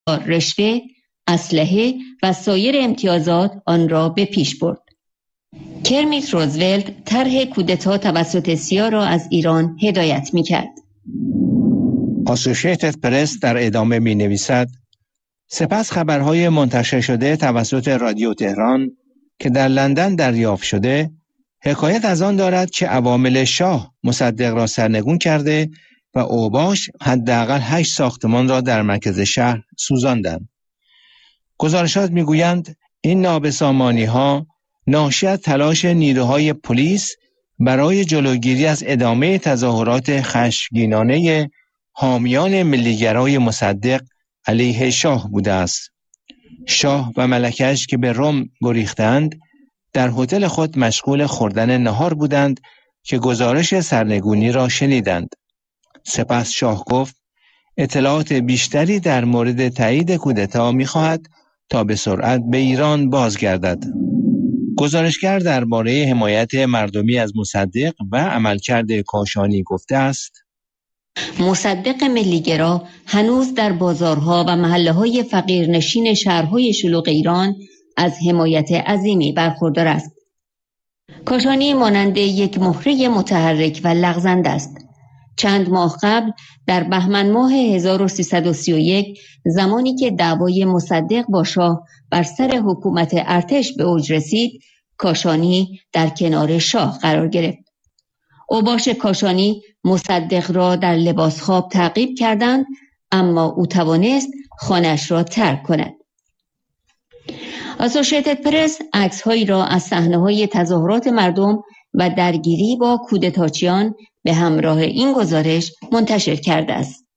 رشوه، اسلحه و سایر امتیازات آن را به پیش برد. کرمیت روزولت طرح کودتا توسط سیا را از ایران هدایت می‌کرد. آسوشیتد پرس در ادامه می‌نویسد: سپس خبرهای منتشر شده توسط رادیو تهران که در لندن دریافت شده حکایت از آن دارد که عوامل شاه مصدق را سرنگون کرده و اوباش حداقل 8 ساختمان را در مرکز شهر سوزاندند. گزارشات میگویند این نابسامانی‌ها ناشی از تلاش نیروهای پلیس برای جلوگیری از ادامه تظاهرات خشمگینانه حامیان ملیگرای مصدق علیه شاه بوده است. شاه و ملکش که به روم گریختند در هتل خود مشغول خوردن نهار بودند که گزارش سرنگونی را شنیدند. سپس شاه گفت اطلاعات بیشتری در مورد تایید کودتا می‌خواهد تا به سرعت به ایران بازگردد. گزارشگر درباره حمایت مردمی از مصدق و عملکرد کاشانی گفته است: مصدق ملیگرا هنوز در بازارها و محله‌های فقیرنشین شهرهای شلوغ ایران از حمایت عظیمی برخوردار است. کاشانی مانند یک مهره متحرک و لغزنده است. چند ماه قبل در بهمن ماه 1331 زمانی که دعوای مصدق با شاه بر سر حکومت ارتش به اوج رسید، کاشانی در کنار شاه قرار گرفت. اوباش کاشانی مصدق را در لباس خواب تعقیب کردند، اما او توانست خانه‌اش را ترک کند. آسوشیتد پرس عکس‌هایی را از صحنه‌های تظاهرات مردم و درگیری با کودتاچیان به همراه این گزارش منتشر کرده است.